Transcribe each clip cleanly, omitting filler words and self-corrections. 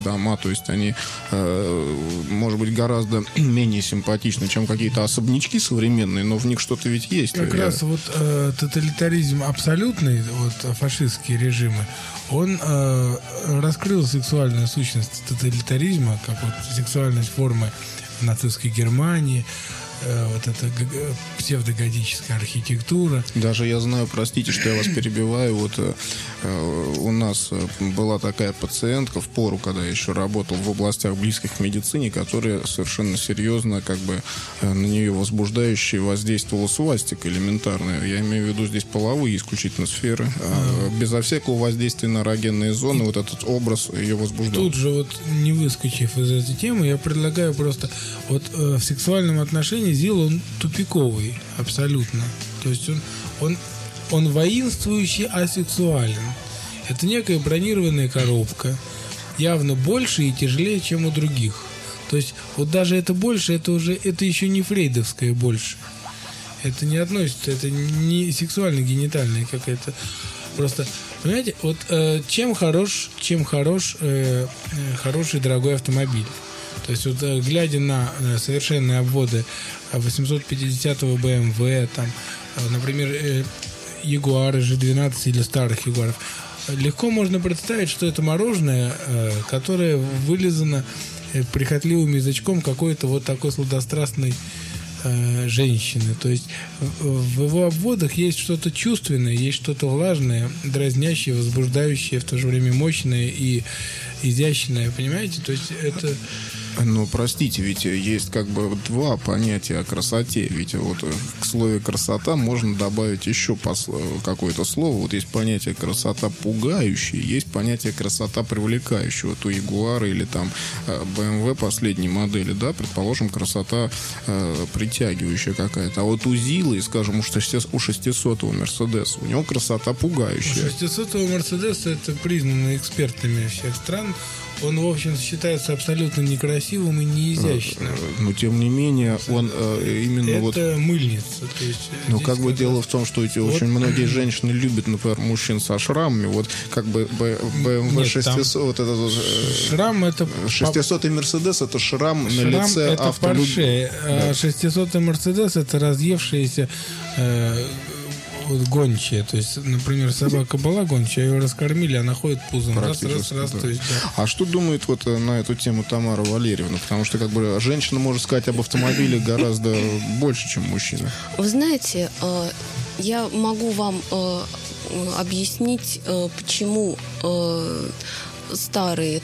дома, то есть они, может быть, гораздо менее симпатичны, чем какие-то особнячки современные, но в них что-то ведь есть. Как раз вот тоталитаризм абсолютный, вот фашистские режимы, он раскрыл сексуальную сущность тоталитаризма, как вот сексуальность формы в нацистской Германии, вот эта псевдогодическая архитектура. Даже я знаю, простите, что я вас перебиваю, вот у нас была такая пациентка в пору, когда я еще работал в областях близких к медицине, которая совершенно серьезно, как бы, на нее возбуждающе воздействовала свастика элементарная. Я имею в виду здесь половые исключительно сферы. Безо всякого воздействия на эрогенные зоны, вот этот образ ее возбуждал. Тут же, вот не выскочив из этой темы, я предлагаю просто вот в сексуальном отношении ЗИЛ, он тупиковый абсолютно. То есть он воинствующий, асексуален. Это некая бронированная коробка, явно больше и тяжелее, чем у других. То есть вот даже это больше, это еще не фрейдовское больше. Это не относится, это не сексуально-генитальная какая-то. Просто, понимаете, вот чем хороший дорогой автомобиль. То есть вот глядя на совершенные обводы 850-го BMW, там, например, Ягуары G12 или старых Ягуаров, легко можно представить, что это мороженое, которое вылизано прихотливым язычком какой-то вот такой сладострастной женщины. То есть в его обводах есть что-то чувственное, есть что-то влажное, дразнящее, возбуждающее, в то же время мощное и изящное, понимаете? То есть это... Ну, простите, ведь есть как бы два понятия о красоте. Ведь вот к слову красота можно добавить еще какое-то слово. Вот есть понятие красота пугающая, есть понятие красота привлекающая. Вот у Ягуара или там BMW последней модели, да, предположим, красота притягивающая какая-то. А вот у Зилы, скажем, у 600-го Мерседеса, у него красота пугающая. У 600-го Мерседеса, это признано экспертами всех стран, он, в общем, считается абсолютно некрасивым и неизящным. Но, тем не менее, он именно это вот... Это мыльница. То есть, ну, как бы дело в том, что эти вот... очень многие женщины любят, например, мужчин со шрамами. Вот как бы BMW 600... Вот этот вот, шрам это... 600-й Мерседес — это шрам на лице это Porsche, а 600-й Мерседес — это разъевшиеся... гончая, то есть, например, собака была гончая, ее раскормили, она ходит пузом, раз, да. то есть, да. А что думает вот на эту тему Тамара Валерьевна? Потому что, как бы, женщина может сказать об автомобиле гораздо больше, чем мужчина. Вы знаете, я могу вам объяснить, почему старые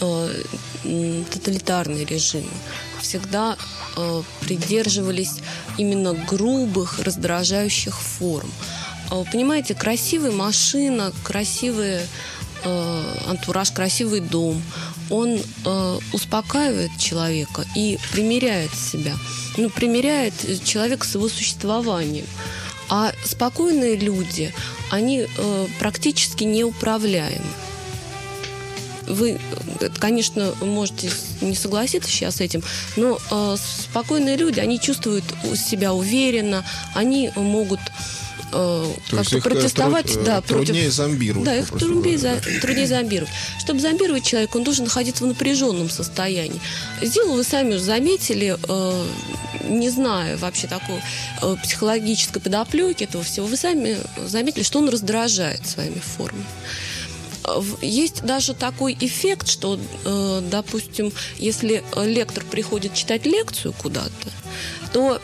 тоталитарные режимы всегда придерживались именно грубых, раздражающих форм. Понимаете, красивая машина, красивый антураж, красивый дом, он успокаивает человека и примиряет себя. Ну, примиряет человека с его существованием. А спокойные люди, они практически неуправляемы. Вы, конечно, можете не согласиться сейчас с этим, но спокойные люди, они чувствуют себя уверенно, они могут как-то протестовать. Труднее зомбировать. Да, их труднее зомбировать. Чтобы зомбировать человека, он должен находиться в напряженном состоянии. Зилу вы сами уже заметили, не зная вообще такой психологической подоплеки этого всего, вы сами заметили, что он раздражает своими формами. Есть даже такой эффект, что, допустим, если лектор приходит читать лекцию куда-то, то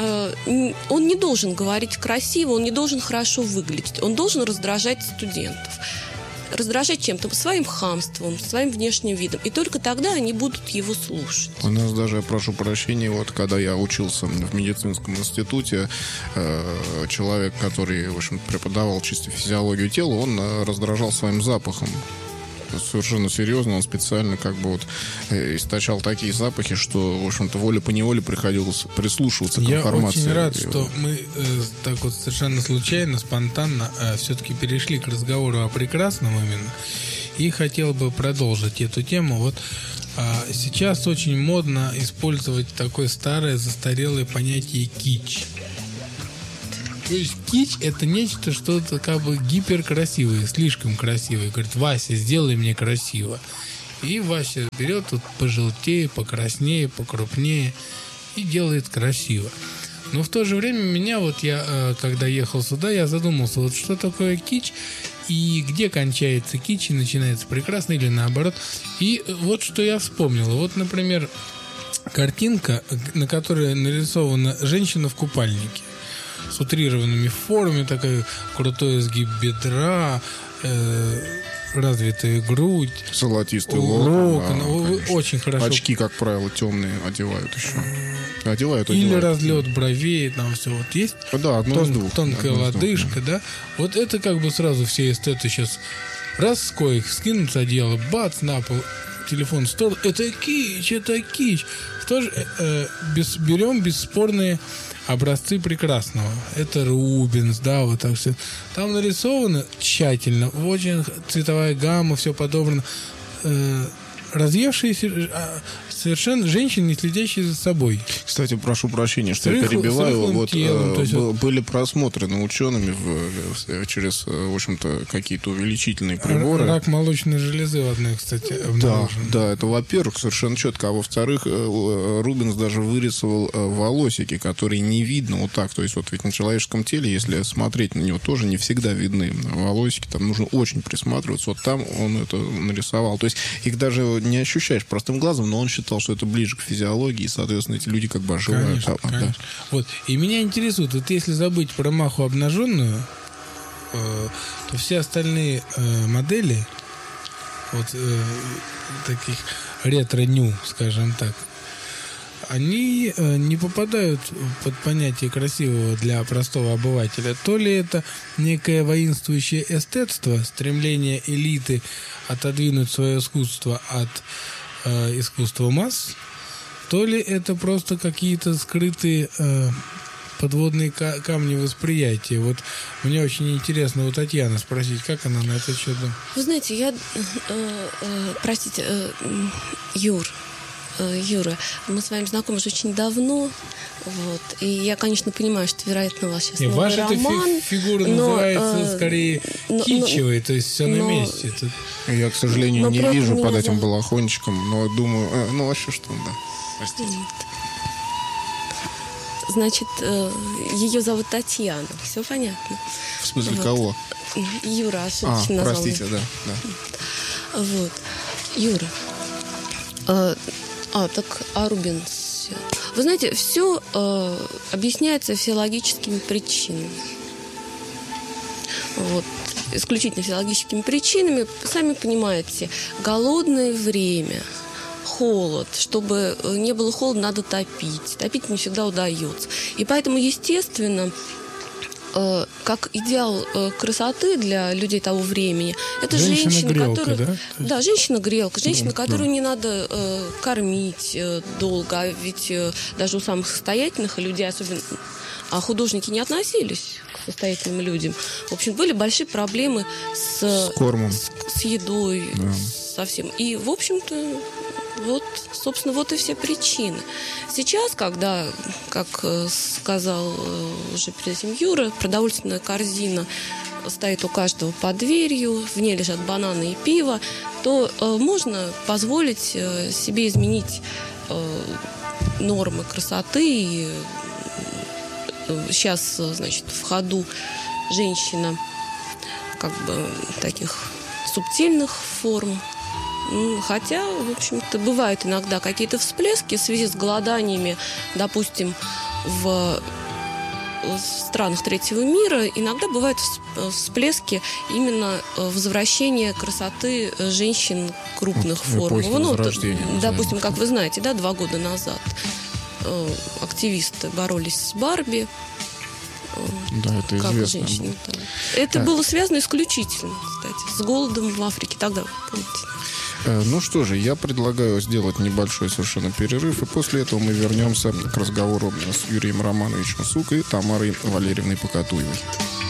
он не должен говорить красиво, он не должен хорошо выглядеть, он должен раздражать студентов. Раздражать чем-то, своим хамством, своим внешним видом. И только тогда они будут его слушать. У нас даже, я прошу прощения, вот когда я учился в медицинском институте, человек, который, в общем, преподавал чисто физиологию тела, он раздражал своим запахом. Совершенно серьезно, он специально как бы вот источал такие запахи, что, в общем-то, волей-поневолей приходилось прислушиваться к информации. Я очень рад, что мы так вот совершенно случайно, спонтанно все-таки перешли к разговору о прекрасном именно, и хотел бы продолжить эту тему. Вот сейчас очень модно использовать такое старое застарелое понятие кич. То есть кич — это нечто, что-то как бы гиперкрасивое, слишком красивое. Говорит, Вася, сделай мне красиво. И Вася берет тут пожелтее, покраснее, покрупнее и делает красиво. Но в то же время меня я, когда ехал сюда, я задумался, вот что такое кич и где кончается кич и начинается прекрасно или наоборот. И вот что я вспомнил. Вот, например, картинка, на которой нарисована женщина в купальнике с утрированными формами, такой крутой изгиб бедра, развитая грудь, золотистый локон, очень хорошо. Очки, как правило, темные одевают еще. Или разлет бровей, там все вот есть. Да, одно из двух. Тонкая лодыжка, да. Вот это как бы сразу все эстеты сейчас раз с коек скинут с одеяла, бац, на пол, телефон в сторону. Это кич. Тоже берем бесспорные образцы прекрасного. Это Рубенс, да, вот так все. Там нарисовано тщательно, очень цветовая гамма, все подобрано. Разъевшиеся совершенно женщины, не следящие за собой. Кстати, прошу прощения, что я перебиваю. Телом, были просмотрены учеными через, в общем-то, какие-то увеличительные приборы. Рак молочной железы в одной, кстати, обнаружен. Да, это, во-первых, совершенно четко. А во-вторых, Рубенс даже вырисовал волосики, которые не видно вот так. То есть вот ведь на человеческом теле, если смотреть на него, тоже не всегда видны волосики. Там нужно очень присматриваться. Вот там он это нарисовал. То есть их даже не ощущаешь простым глазом, но он считал, что это ближе к физиологии, и, соответственно, эти люди как бы оживают. Конечно. Да. Вот. И меня интересует, вот если забыть про Маху обнаженную, то все остальные модели вот таких ретро-ню, скажем так, они не попадают под понятие красивого для простого обывателя. То ли это некое воинствующее эстетство, стремление элиты отодвинуть свое искусство от искусства масс, то ли это просто какие-то скрытые подводные камни восприятия. Вот мне очень интересно у Татьяны спросить, как она на это счет думает. Вы знаете, простите, Юра, мы с вами знакомы уже очень давно, вот, и я, конечно, понимаю, что, вероятно, у вас сейчас новый роман. Ваша фигура называется скорее кичевой, то есть все на месте. Я, к сожалению, не вижу под этим балахончиком, но думаю, вообще что, да, простите. Значит, ее зовут Татьяна, все понятно. В смысле, кого? Юра, ошибочно назвала. Простите, да. Вот, Юра. Так о Рубенсе. Вы знаете, все объясняется физиологическими причинами. Вот. Исключительно физиологическими причинами. Сами понимаете, голодное время, холод. Чтобы не было холодно, надо топить. Топить не всегда удается. И поэтому, естественно, как идеал красоты для людей того времени, это женщина, которая... Да, женщина-грелка. Женщина, которую не надо кормить долго. А ведь даже у самых состоятельных людей, особенно... А художники не относились к состоятельным людям. В общем, были большие проблемы с кормом, с едой, со всем. И, в общем-то, вот, собственно, вот и все причины. Сейчас, когда, как сказал уже перед этим Юра, продовольственная корзина стоит у каждого под дверью, в ней лежат бананы и пиво, то можно позволить себе изменить нормы красоты. Сейчас, значит, в ходу женщина как бы таких субтильных форм. Хотя, в общем-то, бывают иногда какие-то всплески в связи с голоданиями, допустим, в странах третьего мира. Иногда бывают всплески именно возвращения красоты женщин крупных форм. Допустим, как вы знаете, 2 года назад активисты боролись с Барби. Да, это как известно. Женщины, это было связано исключительно, кстати, с голодом в Африке тогда, помните? Ну что же, я предлагаю сделать небольшой совершенно перерыв, и после этого мы вернемся к разговору с Юрием Романовичем Сукой и Тамарой Валерьевной Покатуевой.